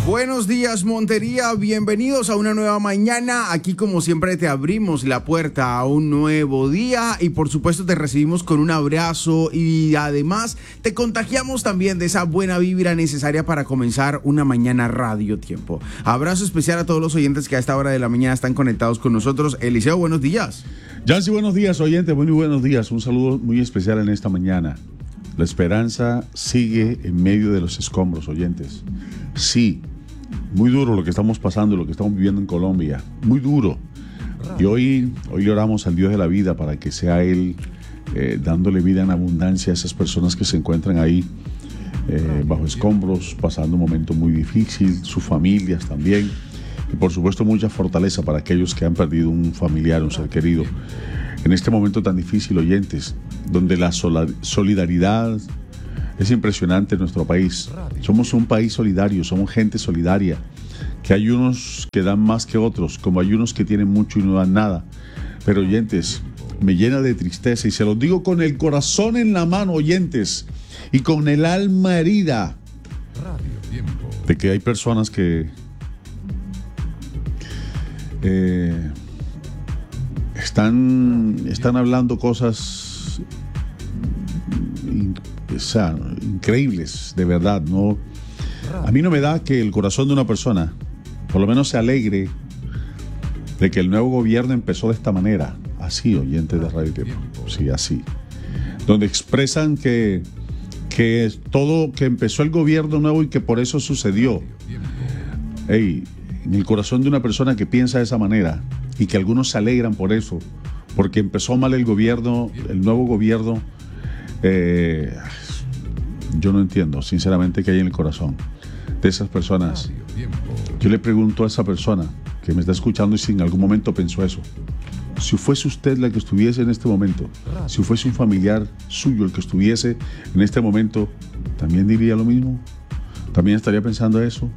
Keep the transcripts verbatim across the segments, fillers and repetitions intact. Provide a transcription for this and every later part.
Buenos días, Montería, bienvenidos a una nueva mañana. Aquí como siempre te abrimos la puerta a un nuevo día y por supuesto te recibimos con un abrazo y además te contagiamos también de esa buena vibra necesaria para comenzar una mañana Radio Tiempo. Abrazo especial a todos los oyentes que a esta hora de la mañana están conectados con nosotros. Eliseo, buenos días. Yancy, buenos días, oyentes, muy buenos días. Un saludo muy especial en esta mañana. La esperanza sigue en medio de los escombros, oyentes. Sí, muy duro lo que estamos pasando, lo que estamos viviendo en Colombia. Muy duro. Y hoy, hoy le oramos al Dios de la vida para que sea Él eh, dándole vida en abundancia a esas personas que se encuentran ahí eh, bajo escombros, pasando un momento muy difícil, sus familias también. Y por supuesto mucha fortaleza para aquellos que han perdido un familiar, un ser querido. En este momento tan difícil, oyentes, donde la solidaridad es impresionante en nuestro país. Somos un país solidario, somos gente solidaria, que hay unos que dan más que otros, como hay unos que tienen mucho y no dan nada. Pero, oyentes, me llena de tristeza y se los digo con el corazón en la mano, oyentes, y con el alma herida, de que hay personas que eh, están, están hablando cosas O sea, increíbles, de verdad. No, a mí no me da que el corazón de una persona, por lo menos, se alegre de que el nuevo gobierno empezó de esta manera. Así, oyentes de Radio Tiempo. Sí, así. Donde expresan que, que todo, que empezó el gobierno nuevo y que por eso sucedió. Hey, en el corazón de una persona que piensa de esa manera y que algunos se alegran por eso, porque empezó mal el gobierno, el nuevo gobierno. Eh, yo no entiendo sinceramente qué hay en el corazón de esas personas. Yo le pregunto a esa persona que me está escuchando y si en algún momento pensó eso, si fuese usted la que estuviese en este momento, si fuese un familiar suyo el que estuviese en este momento, ¿también diría lo mismo? ¿También estaría pensando eso?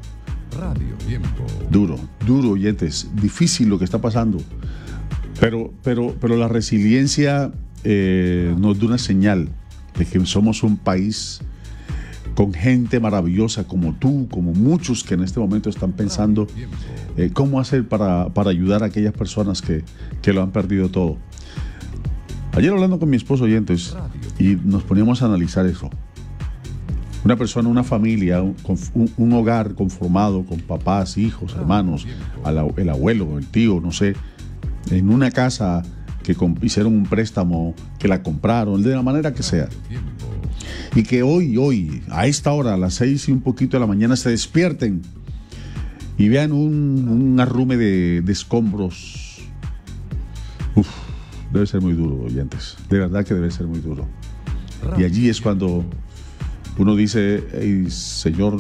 Duro, duro, oyentes, difícil lo que está pasando, pero, pero, pero la resiliencia eh, nos da una señal de que somos un país con gente maravillosa como tú, como muchos que en este momento están pensando eh, cómo hacer para, para ayudar a aquellas personas que, que lo han perdido todo. Ayer hablando con mi esposo, oyentes, y nos poníamos a analizar eso. Una persona, una familia, un, un, un hogar conformado con papás, hijos, hermanos, el abuelo, el tío, no sé, en una casa que hicieron un préstamo, que la compraron, de la manera que sea. Y que hoy, hoy, a esta hora, a las seis y un poquito de la mañana, se despierten y vean un, un arrume de, de escombros. Uf, debe ser muy duro, oyentes. De verdad que debe ser muy duro. Y allí es cuando uno dice, hey, Señor,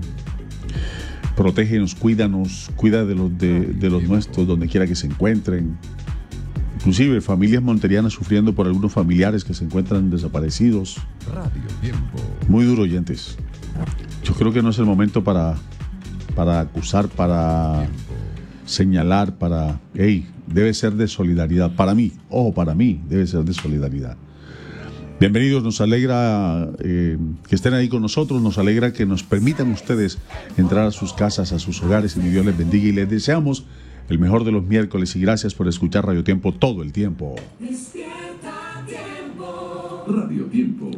protégenos, cuídanos, cuida de los, de, de los nuestros, donde quiera que se encuentren. Inclusive familias monterianas sufriendo por algunos familiares que se encuentran desaparecidos. Muy duro, oyentes. Yo creo que no es el momento para, para acusar, para señalar, para... Hey, debe ser de solidaridad. Para mí, ojo, para mí, debe ser de solidaridad. Bienvenidos, nos alegra eh, que estén ahí con nosotros, nos alegra que nos permitan ustedes entrar a sus casas, a sus hogares, y Dios les bendiga y les deseamos el mejor de los miércoles y gracias por escuchar Radio Tiempo todo el tiempo. Despierta Tiempo. Radio Tiempo.